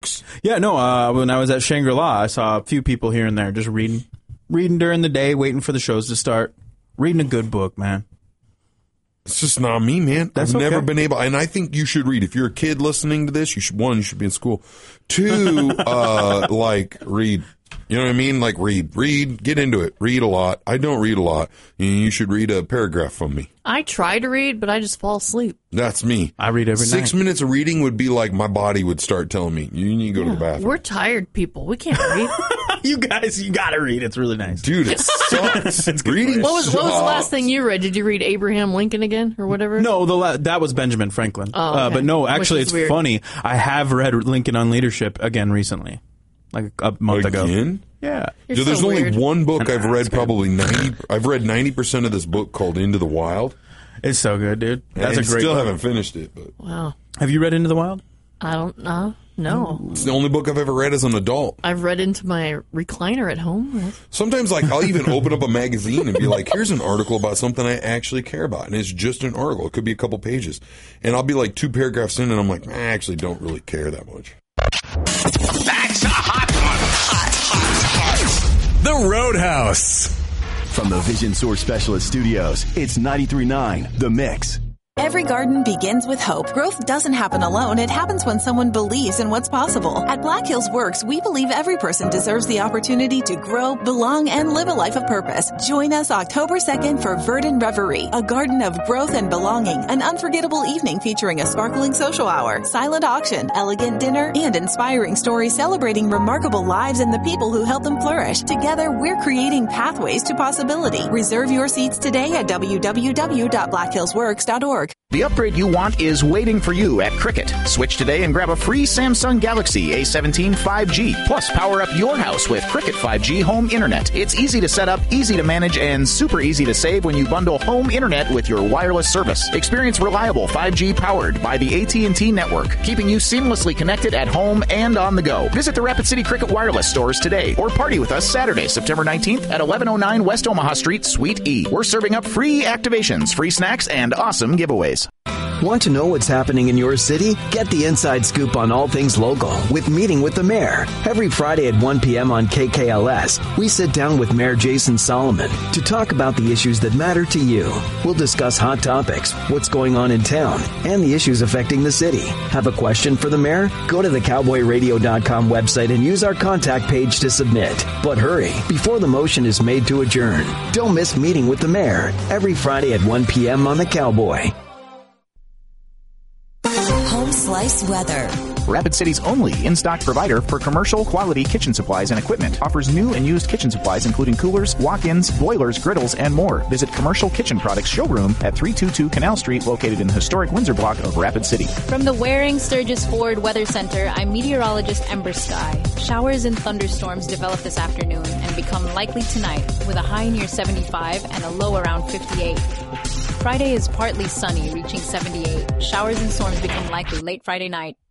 books? Yeah, no, when I was at Shangri-La, I saw a few people here and there just reading during the day, waiting for the shows to start. Reading a good book, man. It's just not me, man. That's I've never okay. been able, and I think you should read. If you're a kid listening to this, you should be in school. 2, read. You know what I mean? Like, read, get into it. Read a lot. I don't read a lot. You should read a paragraph from me. I try to read, but I just fall asleep. That's me. I read every night. 6 minutes of reading would be like my body would start telling me, you need to go to the bathroom. We're tired people. We can't read. You guys, you gotta read. It's really nice. Dude, it sucks. Reading What was the sucks. last thing you read? Did you read Abraham Lincoln again or whatever? No, that was Benjamin Franklin. Oh, okay. But no, actually, Which is it's weird. funny. I have read Lincoln on Leadership again recently, like a month ago. Again? Yeah. You're Dude, there's so only weird. one book I've read probably 90. I've read 90% of this book called Into the Wild. It's so good, dude. That's and a great still book. haven't finished it, but Wow. Have you read Into the Wild? I don't know. No. it's the only book I've ever read as an adult. I've read into my recliner at home. Sometimes, like, I'll even open up a magazine and be like, here's an article about something I actually care about. And it's just an article. It could be a couple pages. And I'll be like 2 paragraphs in and I'm like, I actually don't really care that much. That's a hot one. The Roadhouse. From the Vision Source Specialist Studios, it's 93.9 The Mix. Every garden begins with hope. Growth doesn't happen alone. It happens when someone believes in what's possible. At Black Hills Works, we believe every person deserves the opportunity to grow, belong, and live a life of purpose. Join us October 2nd for Verdant Reverie, a garden of growth and belonging, an unforgettable evening featuring a sparkling social hour, silent auction, elegant dinner, and inspiring stories celebrating remarkable lives and the people who help them flourish. Together, we're creating pathways to possibility. Reserve your seats today at www.blackhillsworks.org. The upgrade you want is waiting for you at Cricket. Switch today and grab a free Samsung Galaxy A17 5G. Plus, power up your house with Cricket 5G Home Internet. It's easy to set up, easy to manage, and super easy to save when you bundle home internet with your wireless service. Experience reliable 5G powered by the AT&T network, keeping you seamlessly connected at home and on the go. Visit the Rapid City Cricket Wireless stores today or party with us Saturday, September 19th at 1109 West Omaha Street, Suite E. We're serving up free activations, free snacks, and awesome giveaways. Want to know what's happening in your city? Get the inside scoop on all things local with Meeting with the Mayor. Every Friday at 1 p.m. on KKLS, we sit down with Mayor Jason Solomon to talk about the issues that matter to you. We'll discuss hot topics, what's going on in town, and the issues affecting the city. Have a question for the mayor? Go to the cowboyradio.com website and use our contact page to submit. But hurry, before the motion is made to adjourn. Don't miss Meeting with the Mayor every Friday at 1 p.m. on the Cowboy. Home Slice Weather. Rapid City's only in-stock provider for commercial quality kitchen supplies and equipment. Offers new and used kitchen supplies including coolers, walk-ins, boilers, griddles, and more. Visit Commercial Kitchen Products showroom at 322 Canal Street, located in the historic Windsor block of Rapid City. From the Waring Sturgis Ford Weather Center, I'm meteorologist Ember Sky. Showers and thunderstorms develop this afternoon and become likely tonight with a high near 75 and a low around 58. Friday is partly sunny, reaching 78. Showers and storms become likely late Friday night.